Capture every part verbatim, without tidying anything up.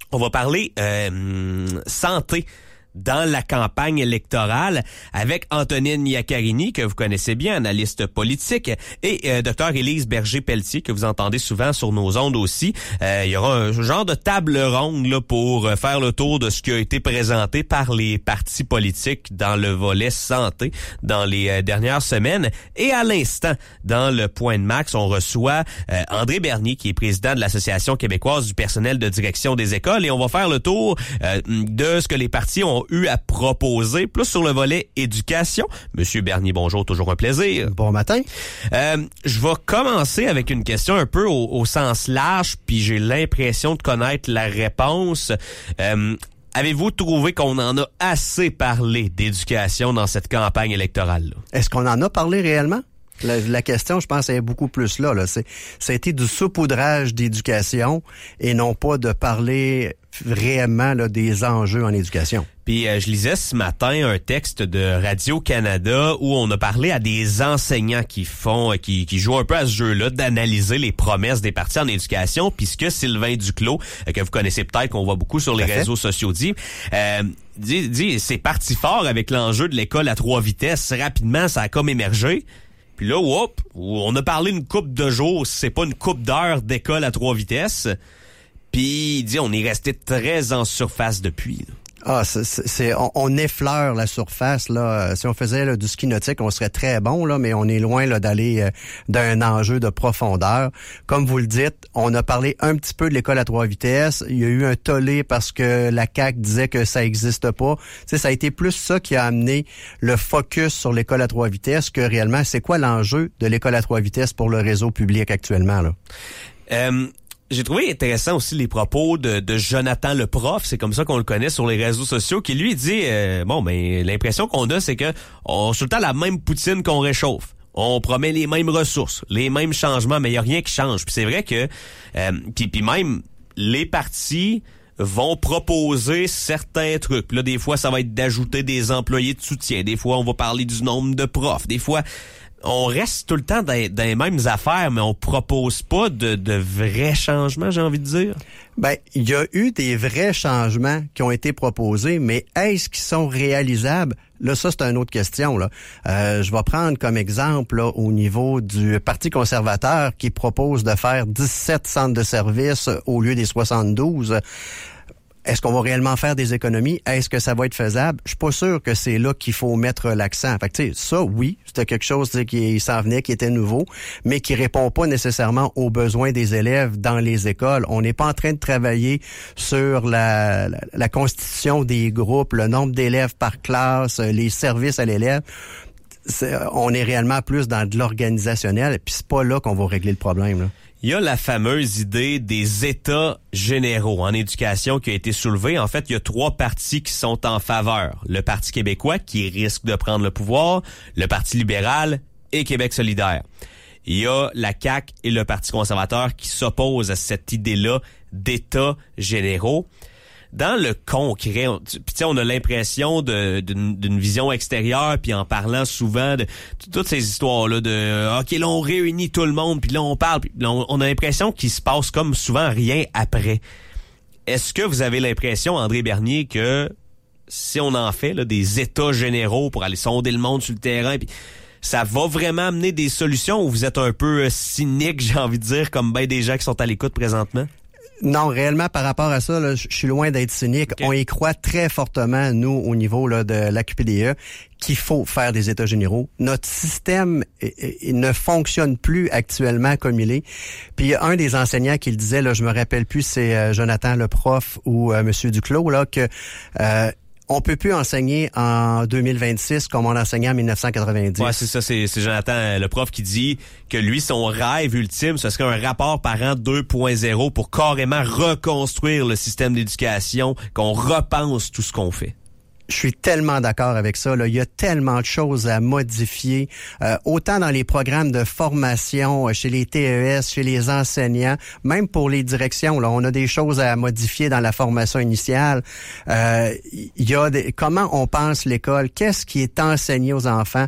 On va parler euh, santé dans la campagne électorale avec Antonine Iaccarini, que vous connaissez bien, analyste politique, et euh, Dr Élise Berger-Pelletier, que vous entendez souvent sur nos ondes aussi. Euh, il y aura un genre de table ronde là, pour faire le tour de ce qui a été présenté par les partis politiques dans le volet santé dans les euh, dernières semaines. Et à l'instant, dans le Point de Max, on reçoit euh, André Bernier, qui est président de l'Association québécoise du personnel de direction des écoles, et on va faire le tour euh, de ce que les partis ont eu à proposer, plus sur le volet éducation. Monsieur Bernier, bonjour, toujours un plaisir. Bon matin. Euh, je vais commencer avec une question un peu au, au sens large, puis j'ai l'impression de connaître la réponse. Euh, avez-vous trouvé qu'on en a assez parlé d'éducation dans cette campagne électorale-là? Est-ce qu'on en a parlé réellement? La, la question, je pense, est beaucoup plus là. là. C'est, ça a été du saupoudrage d'éducation et non pas de parler réellement là, des enjeux en éducation. Puis euh, je lisais ce matin un texte de Radio-Canada où on a parlé à des enseignants qui font, qui, qui jouent un peu à ce jeu-là, d'analyser les promesses des partis en éducation. Puis ce que Sylvain Duclos, euh, que vous connaissez peut-être, qu'on voit beaucoup sur les réseaux sociaux, dit, euh, dit, dit c'est parti fort avec l'enjeu de l'école à trois vitesses. Rapidement, ça a comme émergé. Puis là, whoop, on a parlé une couple de jours, c'est pas une couple d'heures d'école à trois vitesses. Puis il dit, on est resté très en surface depuis. Là. Ah, c'est, c'est on, on effleure la surface là. Si on faisait là, du ski nautique, on serait très bon là, mais on est loin là d'aller euh, d'un enjeu de profondeur. Comme vous le dites, on a parlé un petit peu de l'école à trois vitesses. Il y a eu un tollé parce que la C A Q disait que ça existe pas. Tu sais, ça a été plus ça qui a amené le focus sur l'école à trois vitesses que réellement c'est quoi l'enjeu de l'école à trois vitesses pour le réseau public actuellement là. Euh... J'ai trouvé intéressant aussi les propos de, de Jonathan le prof, c'est comme ça qu'on le connaît sur les réseaux sociaux, qui lui dit euh, bon ben l'impression qu'on a, c'est que on a tout le temps la même poutine qu'on réchauffe. On promet les mêmes ressources, les mêmes changements, mais il y a rien qui change. Puis c'est vrai que euh, puis puis même les partis vont proposer certains trucs. Puis là, des fois, ça va être d'ajouter des employés de soutien. Des fois, on va parler du nombre de profs. Des fois, on reste tout le temps dans, dans les mêmes affaires, mais on propose pas de, de vrais changements, j'ai envie de dire. Ben, il y a eu des vrais changements qui ont été proposés, mais est-ce qu'ils sont réalisables? Là, ça, c'est une autre question. Là. Euh, je vais prendre comme exemple là, au niveau du Parti conservateur qui propose de faire dix-sept centres de services au lieu des soixante-douze. Est-ce qu'on va réellement faire des économies? Est-ce que ça va être faisable? Je suis pas sûr que c'est là qu'il faut mettre l'accent. Fait que, tu sais, ça, oui, c'était quelque chose qui s'en venait, qui était nouveau, mais qui répond pas nécessairement aux besoins des élèves dans les écoles. On n'est pas en train de travailler sur la, la, la constitution des groupes, le nombre d'élèves par classe, les services à l'élève. C'est, on est réellement plus dans de l'organisationnel, puis c'est pas là qu'on va régler le problème, là. Il y a la fameuse idée des États généraux en éducation qui a été soulevée. En fait, il y a trois partis qui sont en faveur. Le Parti québécois qui risque de prendre le pouvoir, le Parti libéral et Québec solidaire. Il y a la C A Q et le Parti conservateur qui s'opposent à cette idée-là d'États généraux. Dans le concret, on, tu sais, on a l'impression de, d'une, d'une vision extérieure, puis en parlant souvent de, de toutes ces histoires-là de « OK, là, on réunit tout le monde, puis là, on parle », puis là, on, on a l'impression qu'il se passe comme souvent rien après. Est-ce que vous avez l'impression, André Bernier, que si on en fait là, des états généraux pour aller sonder le monde sur le terrain, puis ça va vraiment amener des solutions, ou vous êtes un peu cynique, j'ai envie de dire, comme ben des gens qui sont à l'écoute présentement? Non, réellement, par rapport à ça, je suis loin d'être cynique. Okay. On y croit très fortement, nous, au niveau là, de l'A Q P D E, qu'il faut faire des états généraux. Notre système il ne fonctionne plus actuellement comme il est. Puis il y a un des enseignants qui le disait, là, je me rappelle plus, c'est euh, Jonathan le prof ou euh, Monsieur Duclos, là, que euh, on peut plus enseigner en deux mille vingt-six comme on enseignait en dix-neuf cent quatre-vingt-dix. Ouais, c'est ça, c'est, c'est Jonathan, le prof, qui dit que lui, son rêve ultime, ce serait un rapport parent deux point zéro pour carrément reconstruire le système d'éducation, qu'on repense tout ce qu'on fait. Je suis tellement d'accord avec ça. Là. Il y a tellement de choses à modifier, euh, autant dans les programmes de formation, chez les T E S, chez les enseignants, même pour les directions. Là, on a des choses à modifier dans la formation initiale. Euh, il y a des, comment on pense l'école, qu'est-ce qui est enseigné aux enfants.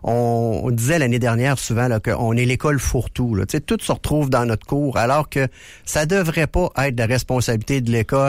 On, on disait l'année dernière souvent là, qu'on est l'école fourre-tout. Là. Tu sais, tout se retrouve dans notre cours, alors que ça devrait pas être la responsabilité de l'école